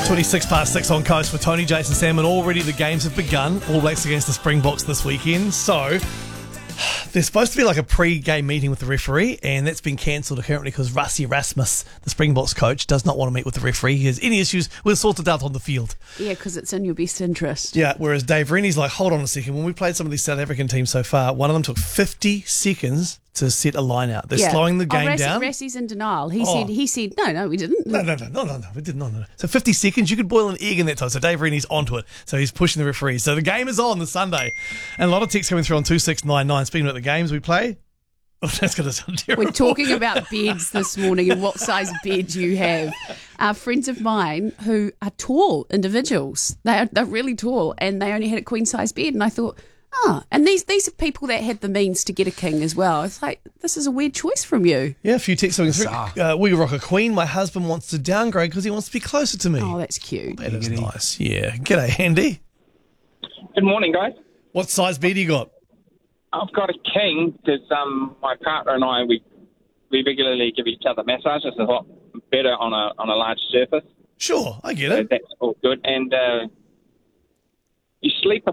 26 past 6 on Coast with Tony, Jason, Sam, and already the games have begun. All Blacks against the Springboks this weekend. So there's supposed to be like a pre-game meeting with the referee, and that's been cancelled apparently because Rassie Erasmus, the Springboks coach, does not want to meet with the referee. He has any issues, we'll sort it out on the field. Yeah, because it's in your best interest. Yeah, whereas Dave Rennie's like, hold on a second. When we played some of these South African teams so far, one of them took 50 seconds to set a line out. They're slowing the game down. Rassie's in denial. He said, no, we didn't. No, we did not. No. So 50 seconds, you could boil an egg in that time. So Dave Rennie's onto it. So he's pushing the referees. So the game is on this Sunday. And a lot of texts coming through on 2699. Speaking about the games we play, that's going to sound terrible. We're talking about beds this morning and what size bed you have. Friends of mine who are tall individuals, they're really tall, and they only had a queen-size bed. And I thought, and these are people that had the means to get a king as well. It's like, this is a weird choice from you. Yeah, a few texts coming through. We rock a queen. My husband wants to downgrade because he wants to be closer to me. Oh, that's cute. That is nice. Yeah. G'day, Andy. Good morning, guys. What size bed you got? I've got a king because my partner and I, we regularly give each other massages. It's a lot better on a large surface. Sure, I get So it. that's all good. And you sleep